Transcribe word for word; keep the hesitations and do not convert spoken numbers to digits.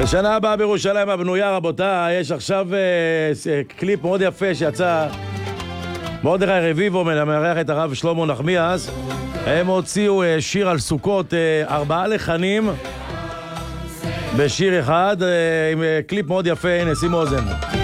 בשנה הבאה בירושלים הבנויה, רבותיי, יש עכשיו אה, קליפ מאוד יפה שיצא. מרדכי רביבו מארח את הרב שלמה נחמיאס. הם הוציאו אה, שיר על סוכות, אה, ארבעה לחנים בשיר אחד, אה, עם אה, קליפ מאוד יפה. הנה, שימו אוזן.